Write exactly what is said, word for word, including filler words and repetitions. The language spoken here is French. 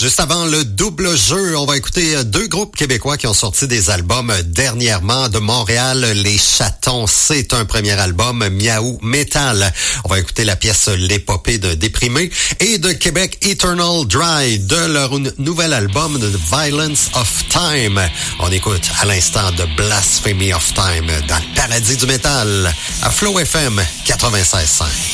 Juste avant le double jeu, on va écouter deux groupes québécois qui ont sorti des albums dernièrement. De Montréal, Les Chatons, c'est un premier album, Miaou Metal. On va écouter la pièce L'épopée de Déprimé. Et de Québec, Eternal Dry, de leur nouvel album The Violence of Time. On écoute à l'instant de Blasphemy of Time dans le paradis du métal à Flow F M quatre-vingt-seize cinq.